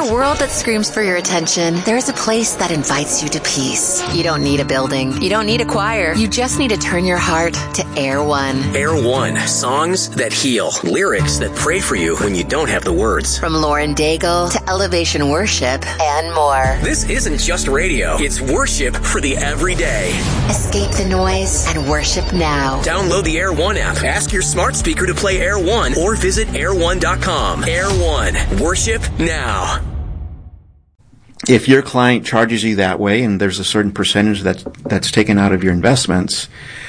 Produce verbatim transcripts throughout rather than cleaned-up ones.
a world that screams for your attention, there is a place that invites you to peace. You don't need a building. You don't need a choir. You just need to turn your heart to Air One. Air One. Songs that heal. Lyrics that pray for you when you don't have the words. From Lauren Daigle to Elevation Worship and more. This isn't just radio. It's worship for the everyday. Escape the noise and worship now. Download the Air One app. Ask your smart speaker to play Air One or visit air one dot com. Air One. Worship now. If your client charges you that way and there's a certain percentage that's, that's taken out of your investments,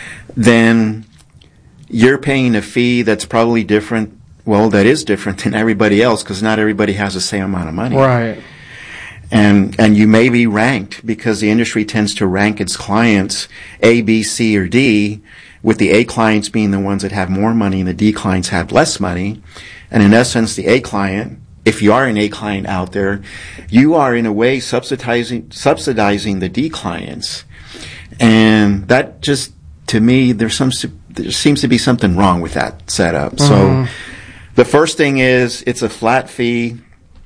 then you're paying a fee that's probably different. Well, that is different than everybody else because not everybody has the same amount of money. Right. And, and you may be ranked because the industry tends to rank its clients A, B, C, or D, with the A clients being the ones that have more money and the D clients have less money. And in essence, the A client, if you are an A client out there, you are in a way subsidizing, subsidizing the D clients. And that just, to me, there's some, there seems to be something wrong with that setup. Mm-hmm. So the first thing is it's a flat fee.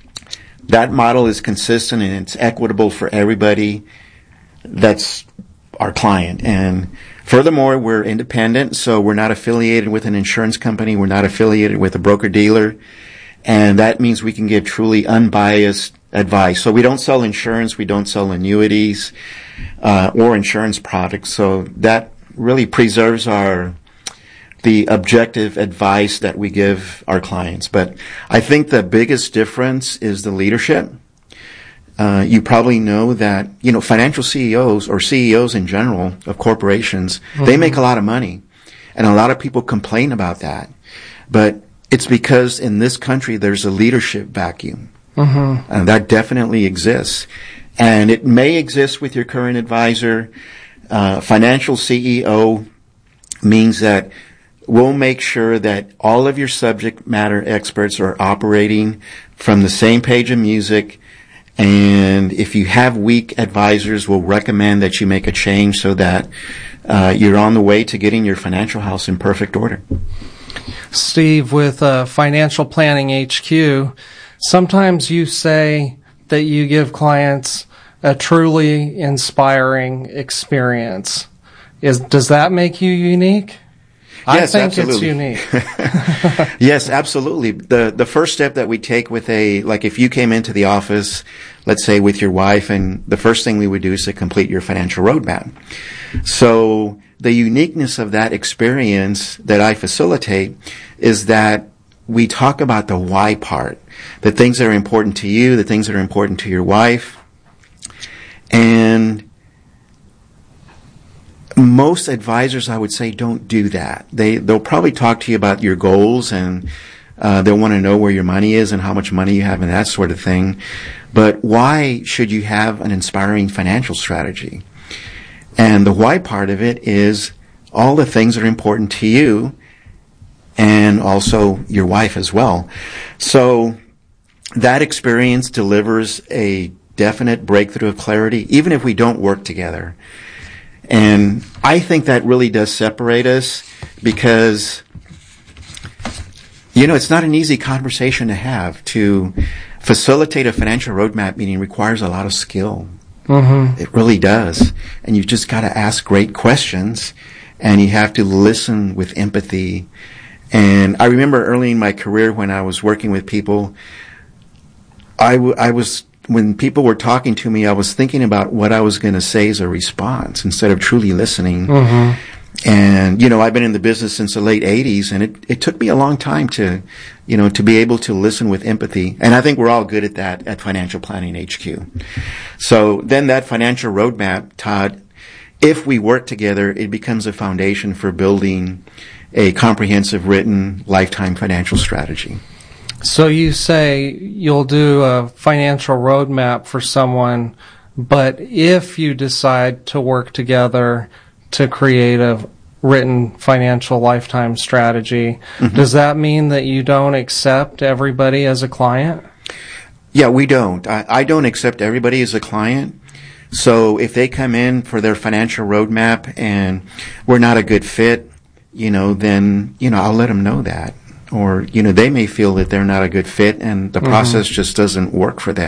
That model is consistent and it's equitable for everybody. That's our client. And furthermore, we're independent, so we're not affiliated with an insurance company. We're not affiliated with a broker-dealer. And that means we can give truly unbiased advice. So we don't sell insurance. We don't sell annuities uh, or insurance products. So that really preserves our the objective advice that we give our clients. But I think the biggest difference is the leadership. Uh, you probably know that, you know, financial C E Os or C E Os in general of corporations, mm-hmm. they make a lot of money. And a lot of people complain about that. But it's because in this country there's a leadership vacuum. Mm-hmm. And that definitely exists. And it may exist with your current advisor. Uh, financial C E O means that we'll make sure that all of your subject matter experts are operating from the same page of music. And if you have weak advisors, we'll recommend that you make a change so that uh, you're on the way to getting your financial house in perfect order. Steve, with uh, Financial Planning H Q, sometimes you say that you give clients a truly inspiring experience. Is does that make you unique? Yes, I think absolutely. It's unique. Yes, absolutely. The the first step that we take with a, like if you came into the office, let's say with your wife, and the first thing we would do is to complete your financial roadmap. So the uniqueness of that experience that I facilitate is that we talk about the why part, the things that are important to you, the things that are important to your wife. And most advisors, I would say, don't do that. They, they'll probably talk to you about your goals and uh, they'll want to know where your money is and how much money you have and that sort of thing. But why should you have an inspiring financial strategy? And the why part of it is all the things that are important to you and also your wife as well. So that experience delivers a definite breakthrough of clarity, even if we don't work together. And I think that really does separate us because, you know, it's not an easy conversation to have. To facilitate a financial roadmap meeting requires a lot of skill. Mm-hmm. It really does. And you've just got to ask great questions and you have to listen with empathy. And I remember early in my career when I was working with people, I, w- I was when people were talking to me, I was thinking about what I was going to say as a response instead of truly listening. Mm-hmm. And, you know, I've been in the business since the late eighties, and it, it took me a long time to, you know, to be able to listen with empathy. And I think we're all good at that at Financial Planning H Q. So then that financial roadmap, Todd, if we work together, it becomes a foundation for building a comprehensive written lifetime financial strategy. So you say you'll do a financial roadmap for someone, but if you decide to work together to create a written financial lifetime strategy, mm-hmm. does that mean that you don't accept everybody as a client? Yeah, we don't. I, I don't accept everybody as a client. So if they come in for their financial roadmap and we're not a good fit, you know, then, you know, I'll let them know that. Or, you know, they may feel that they're not a good fit and the mm-hmm. process just doesn't work for them.